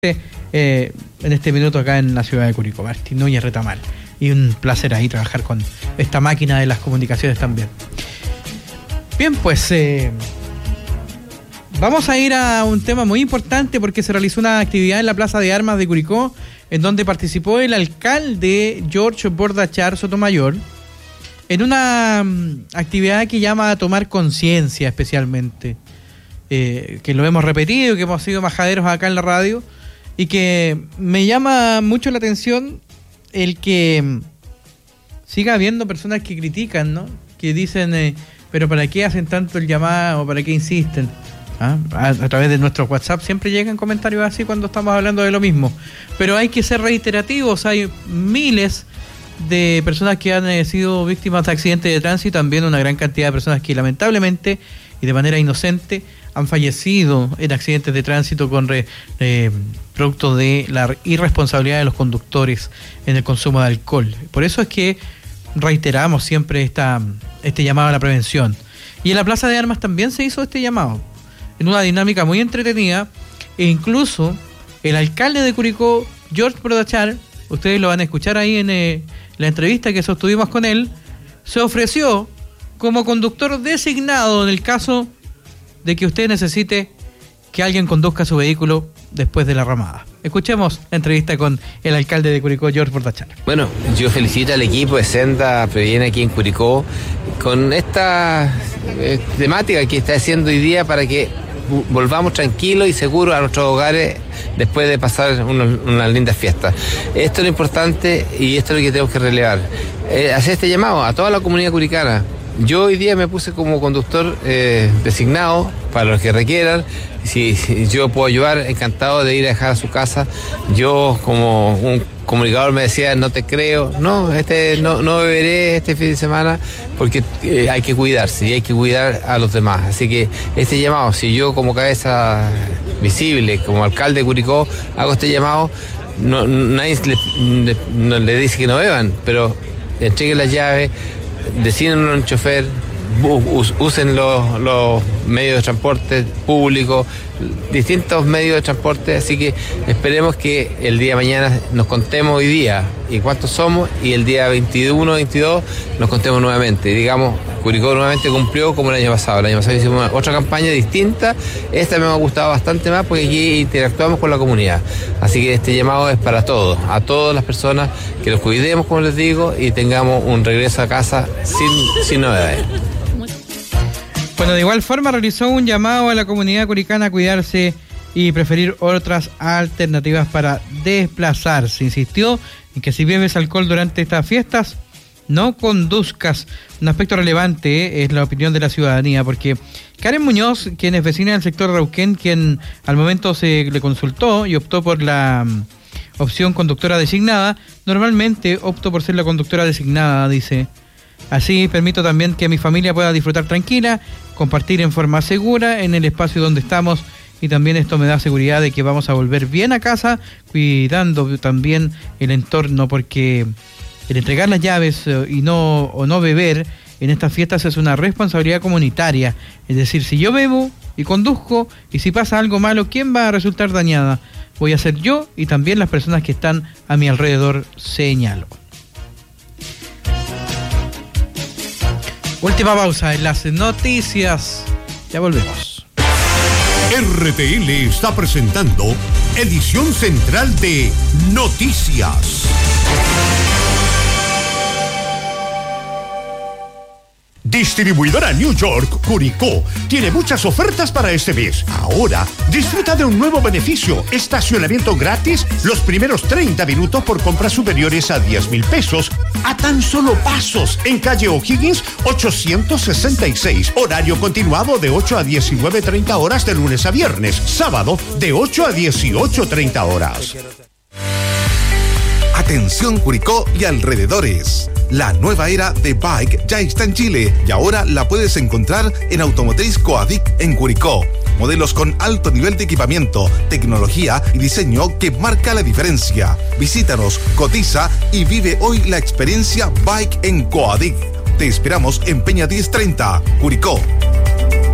en este minuto acá en la ciudad de Curicó, Martín Núñez Retamal. Y un placer ahí trabajar con esta máquina de las comunicaciones también. Bien, pues vamos a ir a un tema muy importante porque se realizó una actividad en la Plaza de Armas de Curicó en donde participó el alcalde George Bordachar Sotomayor en una actividad que llama a tomar conciencia especialmente, que lo hemos repetido, que hemos sido majaderos acá en la radio y que me llama mucho la atención el que siga habiendo personas que critican, ¿no? Que dicen, pero ¿para qué hacen tanto el llamado? ¿Para qué insisten? A través de nuestro WhatsApp siempre llegan comentarios así cuando estamos hablando de lo mismo. Pero hay que ser reiterativos. Hay miles de personas que han sido víctimas de accidentes de tránsito, también una gran cantidad de personas que lamentablemente y de manera inocente han fallecido en accidentes de tránsito con producto de la irresponsabilidad de los conductores en el consumo de alcohol. Por eso es que reiteramos siempre este llamado a la prevención. Y en la Plaza de Armas también se hizo este llamado, en una dinámica muy entretenida, e incluso el alcalde de Curicó, George Bordachar, ustedes lo van a escuchar ahí en la entrevista que sostuvimos con él, se ofreció como conductor designado en el caso de que usted necesite que alguien conduzca su vehículo después de la ramada. Escuchemos la entrevista con el alcalde de Curicó, George Bordachar. Bueno, yo felicito al equipo de Senda Previene aquí en Curicó con esta temática que está haciendo hoy día para que volvamos tranquilos y seguros a nuestros hogares después de pasar unas lindas fiestas. Esto es lo importante y esto es lo que tenemos que relevar. Hacer este llamado a toda la comunidad curicana. Yo hoy día me puse como conductor designado para los que requieran. Si yo puedo ayudar, encantado de ir a dejar a su casa. Yo, como un comunicador me decía, no te creo, no beberé este fin de semana porque hay que cuidarse y hay que cuidar a los demás. Así que este llamado, si yo como cabeza visible, como alcalde de Curicó, hago este llamado, nadie le dice que no beban, pero entreguen las llaves, designen un chofer, usen los medios de transporte públicos, distintos medios de transporte, así que esperemos que el día de mañana nos contemos hoy día y cuántos somos, y el día 21, 22 nos contemos nuevamente. Y digamos, Curicó nuevamente cumplió como el año pasado. El año pasado hicimos otra campaña distinta, esta me ha gustado bastante más porque aquí interactuamos con la comunidad. Así que este llamado es para todos, a todas las personas, que los cuidemos, como les digo, y tengamos un regreso a casa sin novedades. Bueno, de igual forma realizó un llamado a la comunidad curicana a cuidarse y preferir otras alternativas para desplazarse. Insistió en que si bebes alcohol durante estas fiestas, no conduzcas. Un aspecto relevante es la opinión de la ciudadanía, porque Karen Muñoz, quien es vecina del sector Rauquén, quien al momento se le consultó y optó por la opción conductora designada, normalmente opto por ser la conductora designada, dice. Así permito también que mi familia pueda disfrutar tranquila, compartir en forma segura en el espacio donde estamos, y también esto me da seguridad de que vamos a volver bien a casa, cuidando también el entorno, porque el entregar las llaves o no beber en estas fiestas es una responsabilidad comunitaria. Es decir, si yo bebo y conduzco y si pasa algo malo, ¿quién va a resultar dañada? Voy a ser yo y también las personas que están a mi alrededor, señaló. Última pausa en las noticias. Ya volvemos. RTL está presentando edición central de Noticias. Distribuidora New York Curicó tiene muchas ofertas para este mes. Ahora, disfruta de un nuevo beneficio: estacionamiento gratis los primeros 30 minutos por compras superiores a 10,000 pesos, a tan solo pasos, en calle O'Higgins 866. Horario continuado de 8 a 19:30 horas de lunes a viernes. Sábado de 8 a 18:30 horas. Atención Curicó y alrededores. La nueva era de Bike ya está en Chile y ahora la puedes encontrar en Automotriz Coadic en Curicó. Modelos con alto nivel de equipamiento, tecnología y diseño que marca la diferencia. Visítanos, cotiza y vive hoy la experiencia Bike en Coadic. Te esperamos en Peña 1030, Curicó.